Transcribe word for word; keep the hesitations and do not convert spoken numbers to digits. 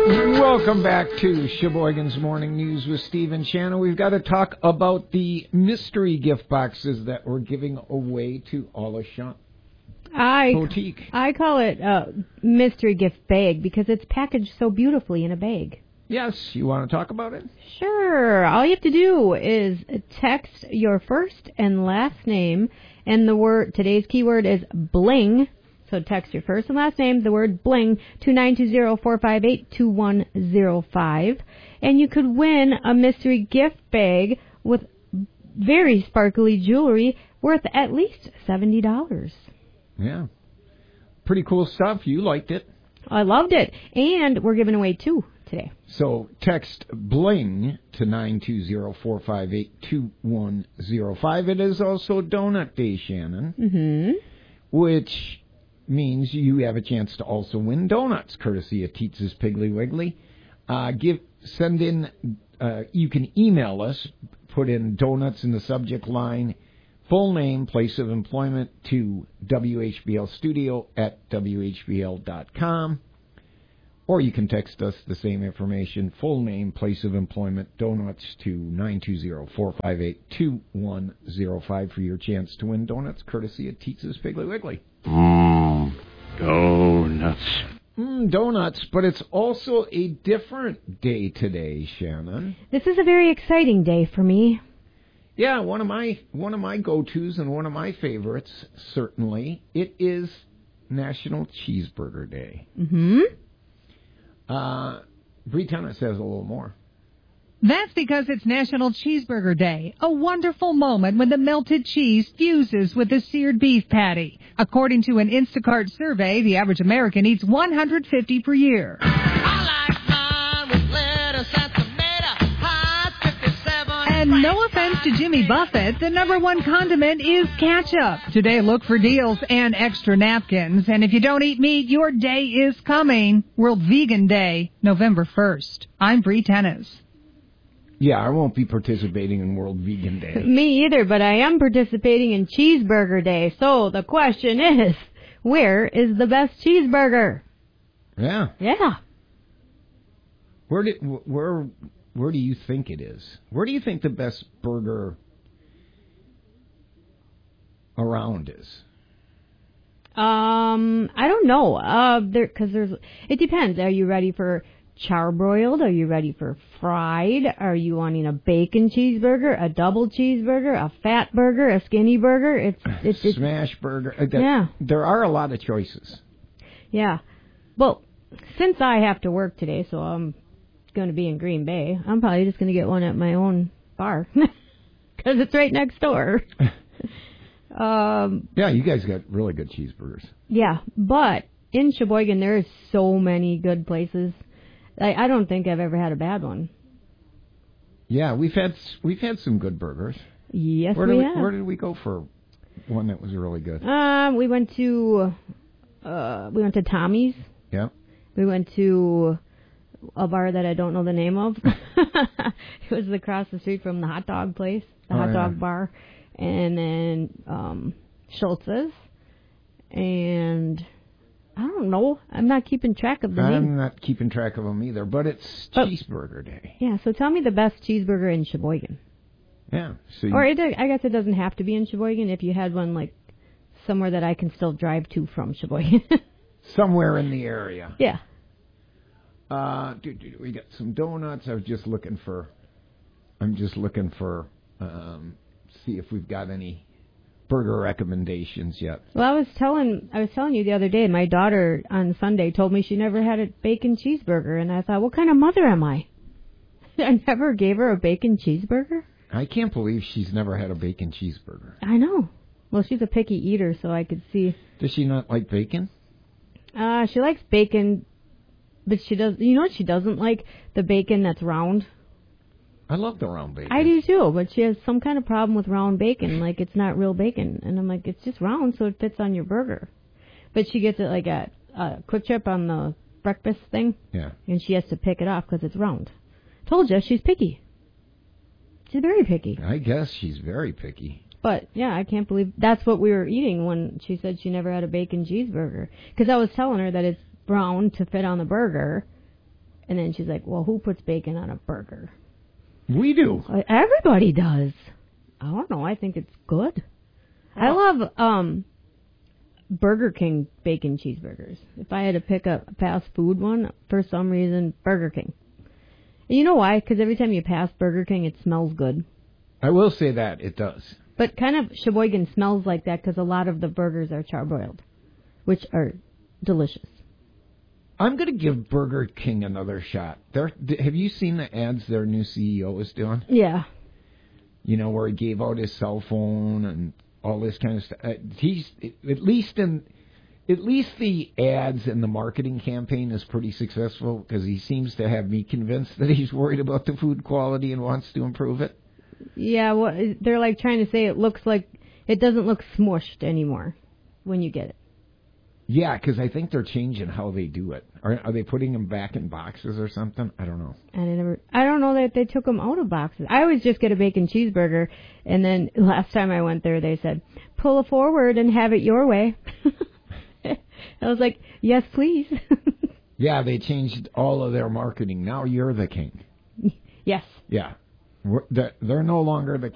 Welcome back to Sheboygan's Morning News with Steve and Shannon. We've got to talk about the mystery gift boxes that we're giving away to Alisha I, Boutique. I call it a mystery gift bag because it's packaged so beautifully in a bag. Yes, you want to talk about it? Sure. All you have to do is text your first and last name, and the word today's keyword is bling. So text your first and last name, the word bling, to nine two zero, four five eight, two one zero five. And you could win a mystery gift bag with very sparkly jewelry worth at least seventy dollars. Yeah. Pretty cool stuff. You liked it. I loved it. And we're giving away two today. So text bling to nine two zero, four five eight, two one zero five. It is also Donut Day, Shannon. Mm-hmm. Which means you have a chance to also win donuts, courtesy of Teetz's Piggly Wiggly. Uh, give, send in, uh, you can email us, put in donuts in the subject line, full name, place of employment to W H B L studio at W H B L dot com. Or you can text us the same information, full name, place of employment, donuts to nine two zero, four five eight, two one zero five for your chance to win donuts, courtesy of Teetz's Piggly Wiggly. Mmm, donuts. Mmm, donuts, but it's also a different day today, Shannon. This is a very exciting day for me. Yeah, one of my one of my go-tos and one of my favorites, certainly. It is National Cheeseburger Day. Mm-hmm. Uh, Bree Tennis has a little more. That's because it's National Cheeseburger Day, a wonderful moment when the melted cheese fuses with the seared beef patty. According to an Instacart survey, the average American eats one hundred fifty per year. I like mine with lettuce and tomato, hot fifty-seven. And no offense to Jimmy Buffett, the number one condiment is ketchup. Today, look for deals and extra napkins. And if you don't eat meat, your day is coming. World Vegan Day, November first. I'm Bree Tennis. Yeah, I won't be participating in World Vegan Day. Me either, but I am participating in Cheeseburger Day. So the question is, where is the best cheeseburger? Yeah. Yeah. Where did where where do you think it is? Where do you think the best burger around is? Um, I don't know. Uh, there, cause there's, it depends. Are you ready for charbroiled? Are you ready for fried? Are you wanting a bacon cheeseburger, a double cheeseburger, a fat burger, a skinny burger? It's, it's, it's smash burger. Uh, that, yeah. There are a lot of choices. Yeah. Well, since I have to work today, so I'm going to be in Green Bay, I'm probably just going to get one at my own bar because it's right next door. um, yeah, you guys got really good cheeseburgers. Yeah, but in Sheboygan, there is so many good places. I, I don't think I've ever had a bad one. Yeah, we've had we've had some good burgers. Yes, where we did we, have. Where did we go for one that was really good? Um, we went to uh, we went to Tommy's. Yeah. We went to a bar that I don't know the name of. It was across the street from the hot dog place, the oh, hot yeah. dog bar, and then um, Schultz's, and I don't know. I'm not keeping track of the I'm name. not keeping track of them either, but it's but, Cheeseburger Day. Yeah, so tell me the best cheeseburger in Sheboygan. Yeah. So you, or it, I guess it doesn't have to be in Sheboygan if you had one like somewhere that I can still drive to from Sheboygan. somewhere in the area. Yeah. Uh, dude, dude, we got some donuts. I was just looking for, I'm just looking for, um, see if we've got any burger recommendations yet. Well, I was telling I was telling you the other day, my daughter on Sunday told me she never had a bacon cheeseburger, and I thought, what kind of mother am I? I never gave her a bacon cheeseburger. I can't believe she's never had a bacon cheeseburger. I know. Well, she's a picky eater, so I could see. Does she not like bacon? Uh, she likes bacon, but she does. You know what she doesn't like? The bacon that's round. I love the round bacon. I do too, but she has some kind of problem with round bacon, like it's not real bacon. And I'm like, it's just round, so it fits on your burger. But she gets it like at uh, Quick Trip on the breakfast thing. Yeah. And she has to pick it off because it's round. Told you, she's picky. She's very picky. I guess she's very picky. But, yeah, I can't believe that's what we were eating when she said she never had a bacon cheeseburger. Because I was telling her that it's brown to fit on the burger. And then she's like, well, who puts bacon on a burger? We do. Uh, Everybody does. I don't know. I think it's good. I love um, Burger King bacon cheeseburgers. If I had to pick a fast food one, for some reason, Burger King. And you know why? Because every time you pass Burger King, it smells good. I will say that, it does. But kind of Sheboygan smells like that because a lot of the burgers are charbroiled, which are delicious. I'm going to give Burger King another shot. They're, have you seen the ads their new C E O is doing? Yeah. You know, where he gave out his cell phone and all this kind of stuff. Uh, he's, at least in, at least the ads and the marketing campaign is pretty successful because he seems to have me convinced that he's worried about the food quality and wants to improve it. Yeah, well, they're like trying to say it looks like, it doesn't look smushed anymore when you get it. Yeah, because I think they're changing how they do it. Are, are they putting them back in boxes or something? I don't know. And I never, I don't know that they took them out of boxes. I always just get a bacon cheeseburger, and then last time I went there, they said, pull it forward and have it your way. I was like, yes, please. Yeah, they changed all of their marketing. Now you're the king. Yes. Yeah. We're, they're, they're no longer the